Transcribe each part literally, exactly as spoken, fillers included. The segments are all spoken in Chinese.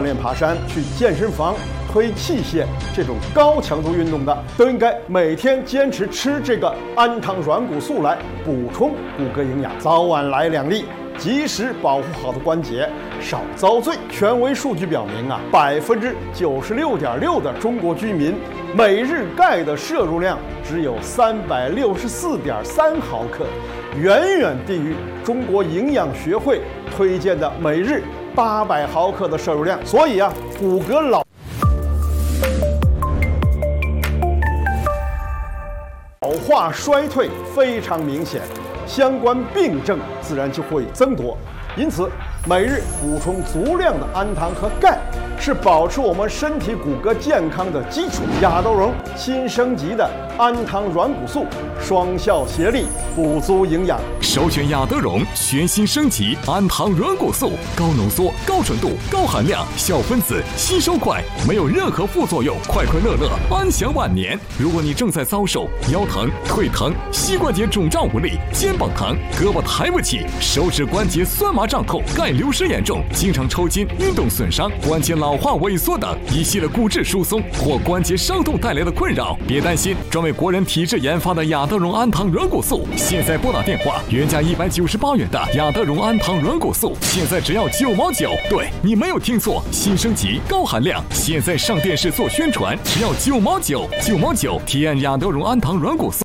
练爬山、去健身房推器械这种高强度运动的，都应该每天坚持吃这个氨糖软骨素来补充骨骼营养，早晚来两粒，及时保护好的关节，少遭罪。权威数据表明啊，百分之九十六点六的中国居民每日钙的摄入量只有三百六十四点三毫克，远远低于中国营养学会推荐的每日八百毫克的摄入量。所以啊，骨骼老老化衰退非常明显，相关病症自然就会增多。因此，每日补充足量的氨糖和钙，是保持我们身体骨骼健康的基础。亚豆蓉新升级的氨糖软骨素，双效协力，补足营养。 首选亚德蓉全新升级氨糖软骨素，高浓缩、高纯度、高含量，小分子吸收快，没有任何副作用，快快乐乐，安享晚年。如果你正在遭受腰疼、腿疼、膝关节肿胀无力、肩膀疼、胳膊抬不起、手指关节酸麻胀痛、钙流失严重、经常抽筋、运动损伤、关节老化萎缩等一系列骨质疏松或关节伤痛带来的困扰，别担心，专为国人体质研发的亚德蓉氨糖软骨素，现在拨打电话，原价一百九十八元的亚德蓉氨糖软骨素，现在只要九毛九。对，你没有听错，新升级高含量，现在上电视做宣传，只要九毛九，九毛九，体验亚德蓉氨糖软骨素。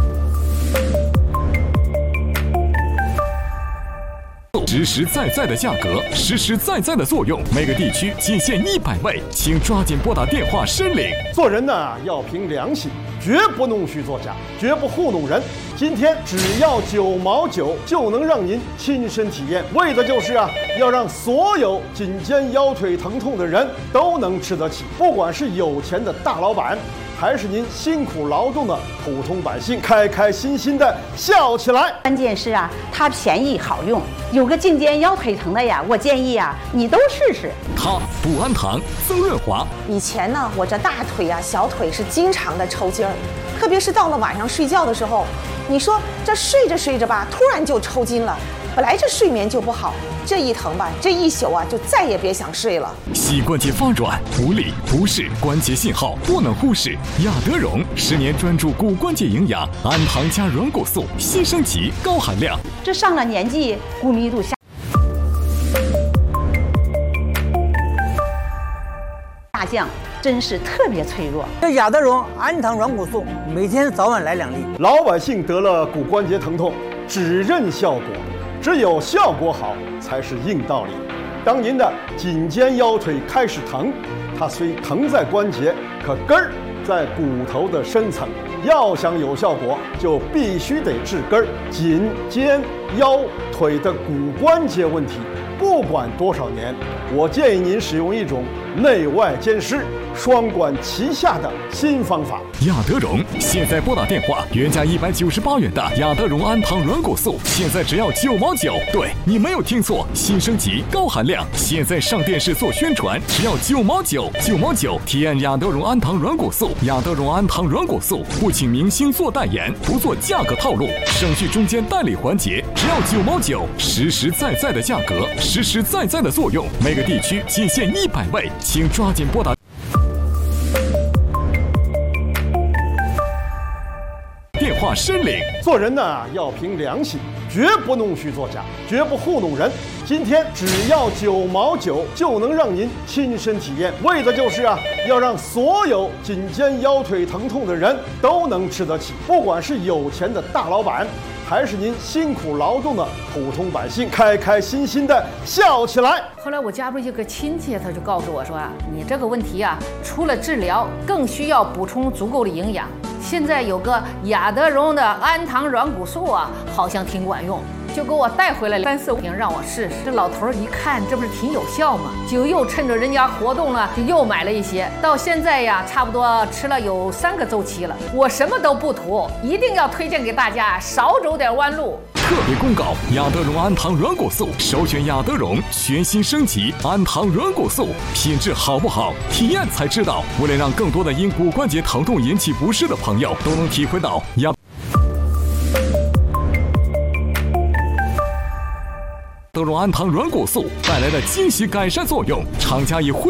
实实在在的价格，实实在在的作用，每个地区仅限一百位，请抓紧拨打电话申领。 做人呢要凭良心，绝不弄虚作假，绝不糊弄人。今天只要九毛九就能让您亲身体验，为的就是啊，要让所有颈肩腰腿疼痛的人都能吃得起，不管是有钱的大老板，还是您辛苦劳动的普通百姓，开开心心的笑起来。 关键是啊，它便宜好用。有个颈肩腰腿疼的呀，我建议啊，你都试试。 它补氨糖、增润滑。 以前呢，我这大腿啊、小腿是经常的抽筋儿，特别是到了晚上睡觉的时候，你说这睡着睡着吧，突然就抽筋了。本来这睡眠就不好，这一疼吧，这一宿啊就再也别想睡了。 膝关节发软、无力、不适关节信号不能忽视。亚德蓉十年专注骨关节营养，氨糖加软骨素，新升级高含量。 这上了年纪，骨密度下下降，真是特别脆弱。 这亚德蓉氨糖软骨素，每天早晚来两粒。 老百姓得了骨关节疼痛，只认效果。只有效果好才是硬道理。当您的颈肩腰腿开始疼，它虽疼在关节，可根儿在骨头的深层。要想有效果，就必须得治根儿。颈肩腰腿的骨关节问题，不管多少年，我建议您使用一种内外兼施、双管齐下的新方法。 亚德蓉现在拨打电话，原价一百九十八元的亚德蓉氨糖软骨素，现在只要九毛九。对，你没有听错，新升级高含量，现在上电视做宣传，只要九毛九，九毛九，体验亚德蓉氨糖软骨素。亚德蓉氨糖软骨素不请明星做代言，不做价格套路，省去中间代理环节，只要九毛九，实实在在的价格，实实在在的作用，每个地区仅限一百位，请抓紧拨打。电话申领。 做人呢要凭良心，绝不弄虚作假，绝不糊弄人。今天只要九毛九就能让您亲身体验，为的就是啊，要让所有颈肩腰腿疼痛的人都能吃得起，不管是有钱的大老板，还是您辛苦劳动的普通百姓，开开心心的笑起来。 后来我家不是有个亲戚，他就告诉我说啊，你这个问题啊，除了治疗，更需要补充足够的营养。现在有个亚德蓉的氨糖软骨素啊，好像挺管用，就给我带回来三四瓶让我试试。这老头一看，这不是挺有效吗？就又趁着人家活动了，就又买了一些。到现在呀，差不多吃了有三个周期了。我什么都不图，一定要推荐给大家，少走点弯路。 特别公告：亚德蓉氨糖软骨素，首选亚德蓉全新升级氨糖软骨素，品质好不好，体验才知道。为了让更多的因骨关节疼痛引起不适的朋友都能体会到亚德蓉氨糖软骨素带来的惊喜改善作用，厂家以